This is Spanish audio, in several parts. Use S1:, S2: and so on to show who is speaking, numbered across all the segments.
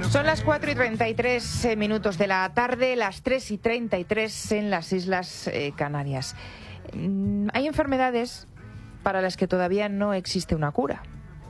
S1: Son las 4:33 minutos de la tarde, las 3:33 en las Islas Canarias. Hay enfermedades para las que todavía no existe una cura.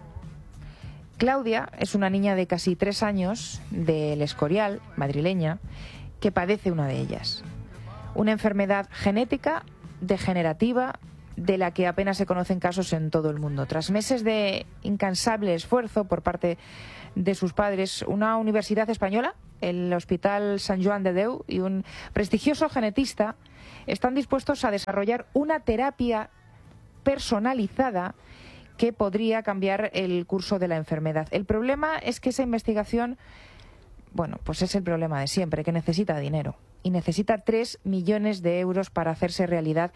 S1: Claudia es una niña de casi 3 años del Escorial, madrileña, que padece una de ellas. Una enfermedad genética, degenerativa, de la que apenas se conocen casos en todo el mundo. Tras meses de incansable esfuerzo por parte de sus padres, una universidad española, el Hospital Sant Joan de Déu y un prestigioso genetista están dispuestos a desarrollar una terapia personalizada que podría cambiar el curso de la enfermedad. El problema es que esa investigación, bueno, pues es el problema de siempre, que necesita dinero y necesita 3 millones de euros para hacerse realidad.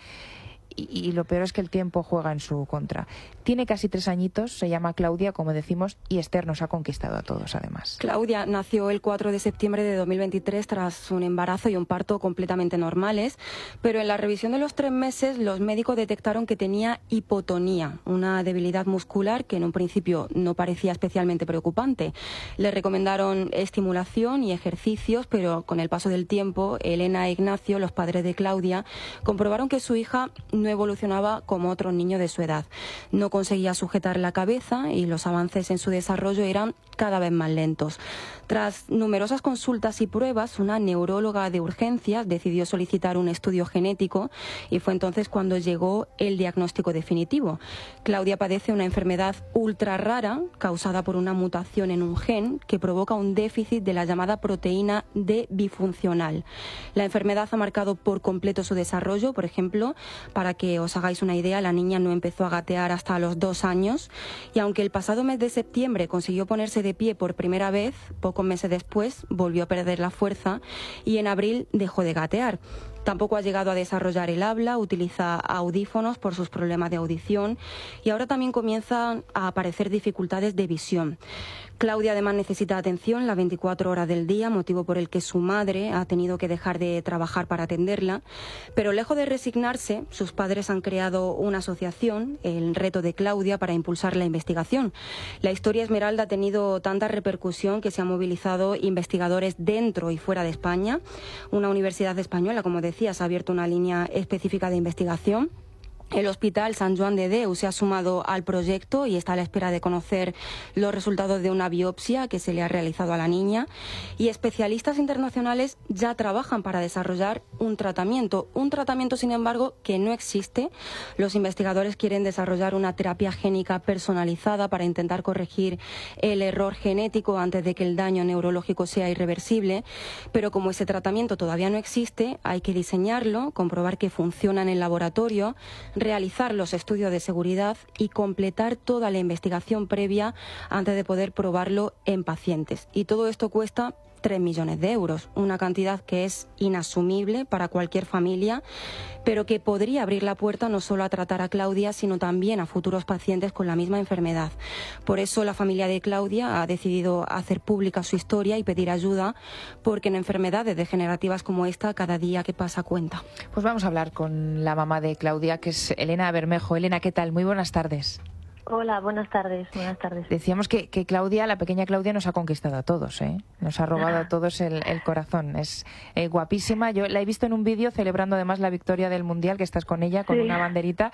S1: Y lo peor es que el tiempo juega en su contra. Tiene casi 3 añitos, se llama Claudia, como decimos, y Esther nos ha conquistado a todos, además.
S2: Claudia nació el 4 de septiembre de 2023 tras un embarazo y un parto completamente normales, pero en la revisión de los 3 meses los médicos detectaron que tenía hipotonía, una debilidad muscular que en un principio no parecía especialmente preocupante. Le recomendaron estimulación y ejercicios, pero con el paso del tiempo, Elena e Ignacio, los padres de Claudia, comprobaron que su hija no evolucionaba como otro niño de su edad. No conseguía sujetar la cabeza y los avances en su desarrollo eran cada vez más lentos. Tras numerosas consultas y pruebas, una neuróloga de urgencias decidió solicitar un estudio genético y fue entonces cuando llegó el diagnóstico definitivo. Claudia padece una enfermedad ultra rara causada por una mutación en un gen que provoca un déficit de la llamada proteína D bifuncional. La enfermedad ha marcado por completo su desarrollo. Por ejemplo, para que os hagáis una idea, la niña no empezó a gatear hasta los 2 años y aunque el pasado mes de septiembre consiguió ponerse de pie por primera vez, pocos meses después volvió a perder la fuerza y en abril dejó de gatear. Tampoco ha llegado a desarrollar el habla, utiliza audífonos por sus problemas de audición y ahora también comienzan a aparecer dificultades de visión. Claudia además necesita atención las 24 horas del día, motivo por el que su madre ha tenido que dejar de trabajar para atenderla. Pero lejos de resignarse, sus padres han creado una asociación, el Reto de Claudia, para impulsar la investigación. La historia Esmeralda ha tenido tanta repercusión que se han movilizado investigadores dentro y fuera de España. Una universidad española, como decías, ha abierto una línea específica de investigación. El Hospital Sant Joan de Déu se ha sumado al proyecto y está a la espera de conocer los resultados de una biopsia que se le ha realizado a la niña. Y especialistas internacionales ya trabajan para desarrollar un tratamiento, sin embargo, que no existe. Los investigadores quieren desarrollar una terapia génica personalizada para intentar corregir el error genético antes de que el daño neurológico sea irreversible. Pero como ese tratamiento todavía no existe, hay que diseñarlo, comprobar que funciona en el laboratorio, realizar los estudios de seguridad y completar toda la investigación previa antes de poder probarlo en pacientes. Y todo esto cuesta 3 millones de euros, una cantidad que es inasumible para cualquier familia, pero que podría abrir la puerta no solo a tratar a Claudia, sino también a futuros pacientes con la misma enfermedad. Por eso la familia de Claudia ha decidido hacer pública su historia y pedir ayuda, porque en enfermedades degenerativas como esta, cada día que pasa cuenta.
S1: Pues vamos a hablar con la mamá de Claudia, que es Elena Bermejo. Elena, ¿qué tal? Muy buenas tardes.
S3: Hola, buenas tardes. Buenas tardes.
S1: Decíamos que Claudia, la pequeña Claudia, nos ha conquistado a todos, ¿eh? Nos ha robado a todos el corazón. Es guapísima. Yo la he visto en un vídeo celebrando además la victoria del Mundial, que estás con ella, con una banderita,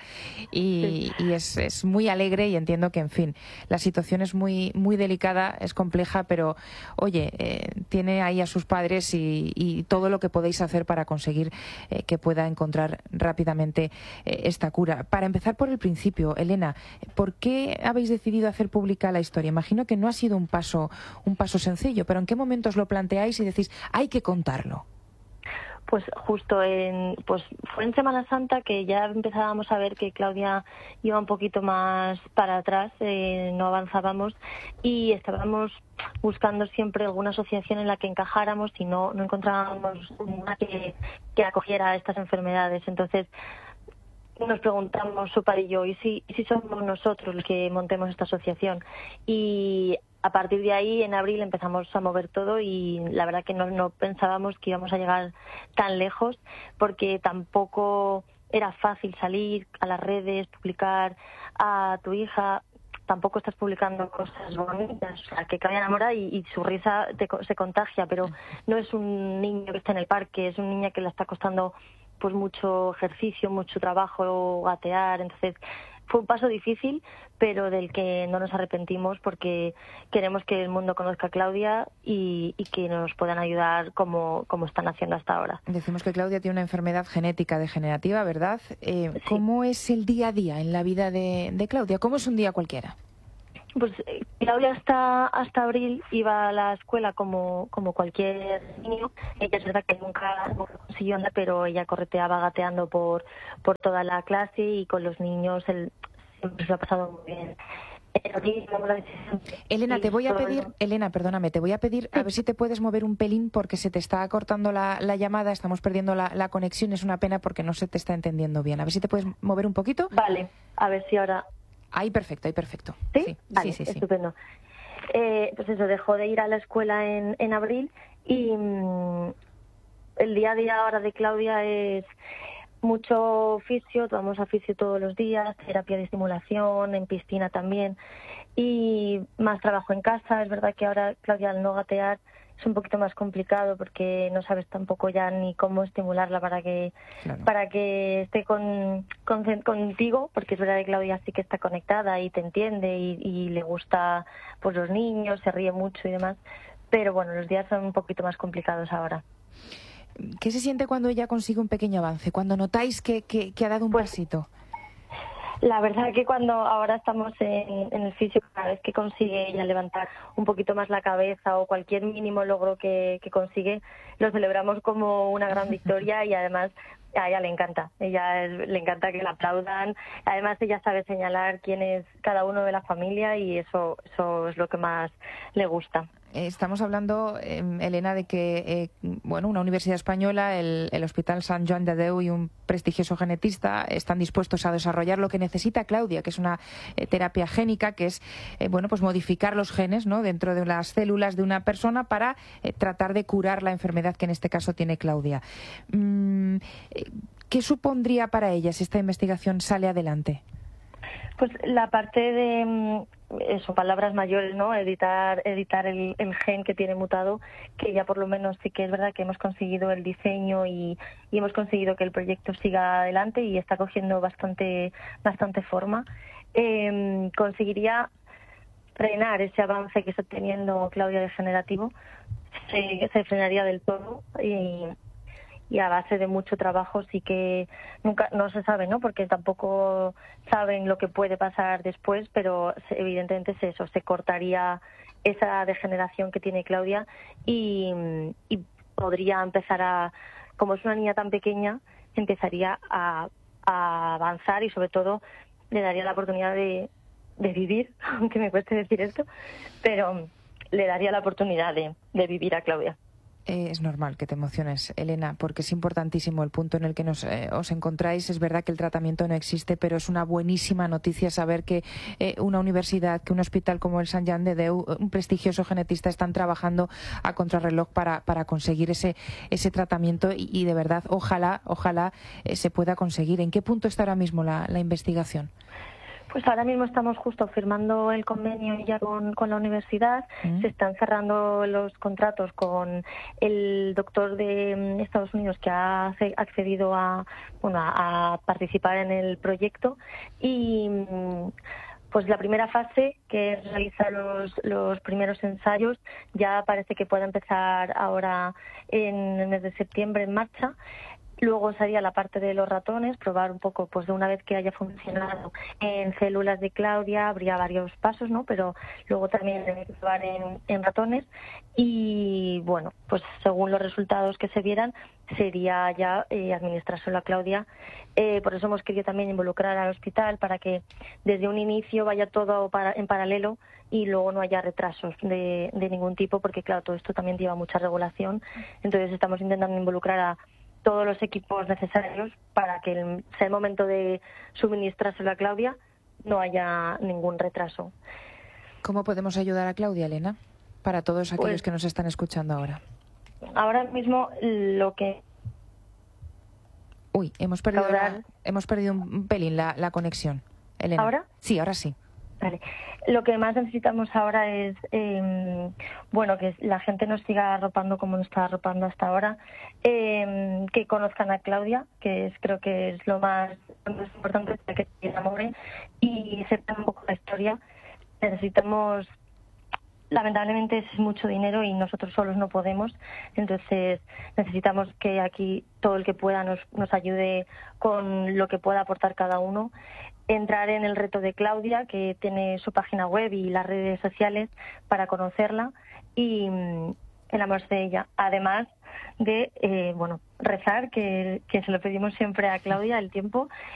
S1: y es muy alegre y entiendo que, en fin, la situación es muy, muy delicada, es compleja, pero, oye, tiene ahí a sus padres y todo lo que podéis hacer para conseguir que pueda encontrar rápidamente esta cura. Para empezar por el principio, Elena, ¿por qué habéis decidido hacer pública la historia? Imagino que no ha sido un paso sencillo, pero ¿en qué momento os lo planteáis y decís, hay que contarlo?
S3: Pues justo fue en Semana Santa que ya empezábamos a ver que Claudia iba un poquito más para atrás, no avanzábamos y estábamos buscando siempre alguna asociación en la que encajáramos y no encontrábamos una que acogiera estas enfermedades. Entonces nos preguntamos, su padre y yo, ¿y si somos nosotros los que montemos esta asociación? Y a partir de ahí, en abril, empezamos a mover todo y la verdad que no pensábamos que íbamos a llegar tan lejos, porque tampoco era fácil salir a las redes, publicar a tu hija. tampoco estás publicando cosas bonitas. O sea, que Claudia enamora y su risa se contagia, pero no es un niño que está en el parque, es un niño que le está costando pues mucho ejercicio, mucho trabajo, gatear. Entonces fue un paso difícil, pero del que no nos arrepentimos, porque queremos que el mundo conozca a Claudia y que nos puedan ayudar como están haciendo hasta ahora.
S1: Decimos que Claudia tiene una enfermedad genética degenerativa, ¿verdad?
S3: Sí.
S1: ¿Cómo es el día a día en la vida de Claudia? ¿Cómo es un día cualquiera?
S3: Pues Claudia hasta abril iba a la escuela como cualquier niño. Ella es verdad que nunca consiguió andar, pero ella correteaba gateando por toda la clase, y con los niños siempre se lo ha pasado muy bien.
S1: Elena, perdóname, te voy a pedir a ver si te puedes mover un pelín, porque se te está cortando la llamada, estamos perdiendo la conexión, es una pena porque no se te está entendiendo bien. A ver si te puedes mover un poquito.
S3: Vale, a ver si ahora...
S1: Ahí perfecto.
S3: ¿Sí? Vale, sí. Estupendo. Pues eso, dejó de ir a la escuela en abril, y el día a día ahora de Claudia es mucho fisio, vamos a fisio todos los días, terapia de estimulación, en piscina también, y más trabajo en casa. Es verdad que ahora Claudia, al no gatear, es un poquito más complicado porque no sabes tampoco ya ni cómo estimularla para que esté contigo, porque es verdad que Claudia sí que está conectada y te entiende y le gusta pues los niños, se ríe mucho y demás, pero bueno, los días son un poquito más complicados ahora.
S1: ¿Qué se siente cuando ella consigue un pequeño avance? Cuando notáis que ha dado un pasito.
S3: La verdad que cuando ahora estamos en el fisio, cada vez que consigue ella levantar un poquito más la cabeza o cualquier mínimo logro que consigue, lo celebramos como una gran victoria, y además a ella le encanta. Le encanta que la aplaudan. Además ella sabe señalar quién es cada uno de la familia, y eso es lo que más le gusta.
S1: Estamos hablando, Elena, de que una universidad española, el Hospital Sant Joan de Déu y un prestigioso genetista están dispuestos a desarrollar lo que necesita Claudia, que es una terapia génica, que es pues modificar los genes, ¿no?, dentro de las células de una persona para tratar de curar la enfermedad que en este caso tiene Claudia. ¿Qué supondría para ella si esta investigación sale adelante?
S3: Pues la parte de eso, palabras mayores, ¿no? Editar el gen que tiene mutado, que ya por lo menos sí que es verdad que hemos conseguido el diseño y hemos conseguido que el proyecto siga adelante y está cogiendo bastante forma. Conseguiría frenar ese avance que está teniendo Claudia degenerativo, se frenaría del todo, y a base de mucho trabajo sí que nunca no se sabe, ¿no? Porque tampoco saben lo que puede pasar después, pero evidentemente es eso, se cortaría esa degeneración que tiene Claudia y podría empezar como es una niña tan pequeña, empezaría a avanzar, y sobre todo le daría la oportunidad de vivir, aunque me cueste decir esto, pero le daría la oportunidad de vivir a Claudia.
S1: Es normal que te emociones, Elena, porque es importantísimo el punto en el que os encontráis. Es verdad que el tratamiento no existe, pero es una buenísima noticia saber que una universidad, que un hospital como el Sant Joan de Déu, un prestigioso genetista, están trabajando a contrarreloj para conseguir ese tratamiento, y de verdad, ojalá se pueda conseguir. ¿En qué punto está ahora mismo la investigación?
S3: Pues ahora mismo estamos justo firmando el convenio ya con la universidad. Se están cerrando los contratos con el doctor de Estados Unidos que ha accedido a participar en el proyecto, y pues la primera fase, que es realizar los primeros ensayos, ya parece que puede empezar ahora en el mes de septiembre en marcha. Luego sería la parte de los ratones, probar un poco, pues de una vez que haya funcionado en células de Claudia, habría varios pasos, ¿no? Pero luego también hay que probar en ratones, y bueno, pues según los resultados que se vieran, sería ya administrárselo a Claudia. Por eso hemos querido también involucrar al hospital, para que desde un inicio vaya todo en paralelo y luego no haya retrasos de ningún tipo, porque claro, todo esto también lleva mucha regulación. Entonces estamos intentando involucrar a todos los equipos necesarios para que sea el momento de suministrárselo a Claudia, no haya ningún retraso.
S1: ¿Cómo podemos ayudar a Claudia, Elena, para todos aquellos que nos están escuchando ahora?
S3: Ahora mismo lo que...
S1: Hemos perdido un pelín la conexión, Elena.
S3: ¿Ahora?
S1: Sí, ahora sí.
S3: Vale. Lo que más necesitamos ahora es, bueno, que la gente nos siga arropando como nos está arropando hasta ahora, que conozcan a Claudia, creo que es lo más importante, que se enamoren y sepan un poco la historia. Necesitamos, lamentablemente es mucho dinero y nosotros solos no podemos, entonces necesitamos que aquí todo el que pueda nos ayude con lo que pueda aportar cada uno. Entrar en el reto de Claudia, que tiene su página web y las redes sociales para conocerla y enamorarse de ella. Además de, rezar, que se lo pedimos siempre a Claudia, el tiempo,